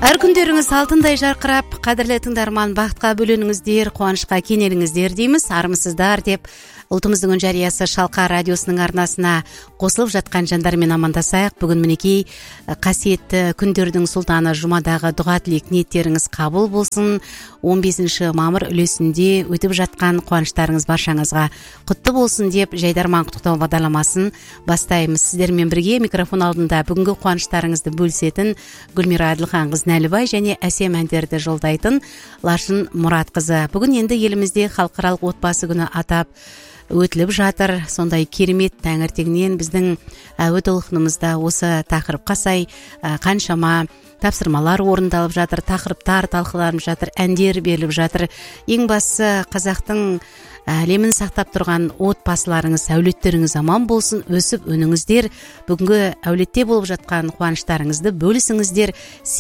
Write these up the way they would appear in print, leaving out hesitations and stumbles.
Ар күндеріңіз алтындай жарқырап, қадірлі тыңдарман, бақытқа бөленіңіздер, қуанышқа кенеліңіздер дейміз. Армысыздар деп ұлтымыздың үн жариясы Шалқа радиосының арнасына қосылып жатқан жандармен амандасайық. Бүгін мінекей қасиетті күндердің сұлтаны жұмадағы дұға тілек ниеттеріңіз қабыл болсын. 15 мамыр үлесінде өтіп жатқан қуаныштарыңыз баршаңызға құтты болсын деп жайдарман құттықтау бағдарламасын бастаймыз. Сіздермен бірге микрофон алдында бүгінгі қуаныштарыңызды бөлісетін Гүлмира Әділханқызы Нәлібай және әсем әндерді жолдайтын Лашын Мұратқызы. Бүгін енді елімізде халықаралық отбасы күні атап өтіліп жатыр. Сондай керемет таңертеңнен біздің өтіліқнымызда осы тақырыпқа сай қаншама тапсырмалар орындалып жатыр, тақырыптар талқыланып жатыр, әндер беріліп жатыр. Ең бастысы қазақтың әлемін сақтап тұрған отбасыларыңыз, әулеттеріңіз аман болсын, өсіп өніңіздер. Бүгінгі әулетте болып жатқан қуаныштарыңызды бөлісіңіздер.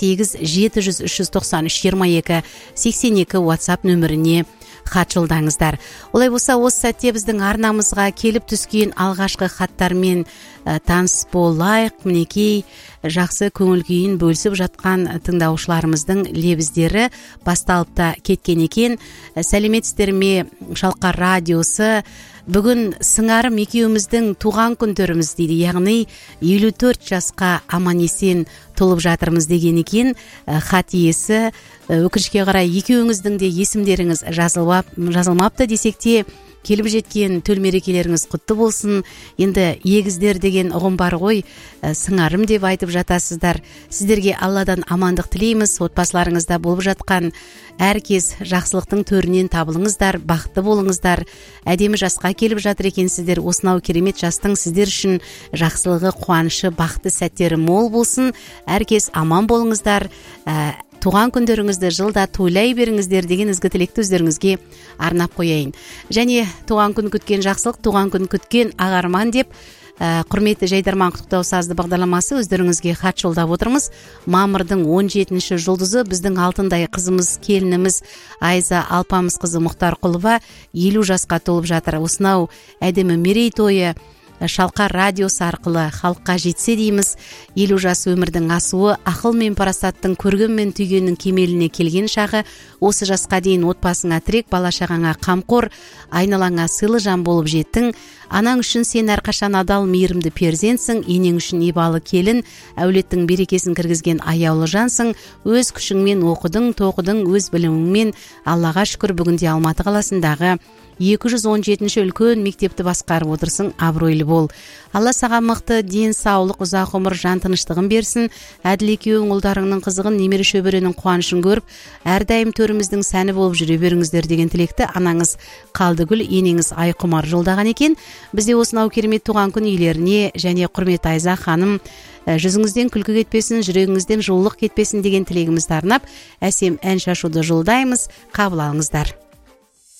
8-700-393-22-82 WhatsApp нөміріне хат жолдаңыздар. Олай болса, осы сәтте біздің арнамызға келіп түскен алғашқы хаттармен таныс болайық. Мінекей жақсы көңіл күйін бөлісіп жатқан тыңдаушыларымыздың лебіздері басталып та кеткен екен. Сәлеметсіздер ме, Шалқа радиосы? Бүгін сыңарым екеуміздің туған күндеріміз дейді, яғни 54 жасқа аман-есен толып жатырмыз деген екен. Хат иесі, өкінішке қарай екеуіңіздің де есімдеріңіз жазылмапты десек те, келіп жеткен төл мерекелеріңіз құтты болсын. Енді егіздер деген ұғым бар ғой, сыңарым деп айтып жатасыздар. Сіздерге Алладан амандық тілейміз. Отбасыларыңызда болып жатқан әркез жақсылықтың төрінен табылыңыздар, бақытты болыңыздар. Әдемі жасқа келіп жатыр екенсіздер. Осынау керемет жастың сіздер үшін жақсылығы, қуанышы, бақытты сәттері мол болсын. Әркез аман болыңыздар. Туған күндеріңізді жылда тойлай беріңіздер деген ізгі тілекті өздеріңізге арнап қояйын. Және туған күн күткен жақсылық, туған күн күткен ағарман деп құрметті жайдарман құттықтау сазды бағдарламасы өздеріңізге хат жолдап отырмыз. Мамырдың 17-ші жұлдызы біздің алтындай қызымыз, келініміз Айза Алпамыс қызы Мұхтарқұлова 50 жасқа толып жатыр. Осынау әдемі мерейтойы Шалқа радиосы арқылы халыққа жетсе дейміз. 50 жас өмірдің асуы, ақыл мен парасаттың, көрген мен түйгеннің кемеліне келген шағы. Осы жасқа дейін отбасыңа тірек, бала-шағаңа қамқор, айналаңа сыйлы жан болып жеттің. Анаң үшін сен әрқашан адал, мейірімді перзентсің, енең үшін ибалы келін, әулеттің берекесін кіргізген аяулы жансың. Өз күшіңмен оқыдың, тоқыдың, өз біліміңмен Аллаға шүкір бүгінде Алматы қаласындағы 217-ші үлкен мектепті басқарып отырсың, абыройлы бол. Алла саған мықты ден саулық, ұзақ ғұмыр, жан тыныштығын берсін. Әділ екеуің ұлдарыңның қызығын, немере шөберенің қуанышын көріп, әрдайым төріміздің сәні болып жүре беріңіздер деген тілекті анаңыз Қалдыгүл, енеңіз Айқұмар жолдаған екен. Бізде осынау керемет туған күн иелеріне және құрмет Айза ханым, жүзіңізден күлкі кетпесін, жүрегіңізден жылулық кетпесін деген тілегімізді арнап, әсем ән шашуды жолдаймыз. Қабыл алыңыздар.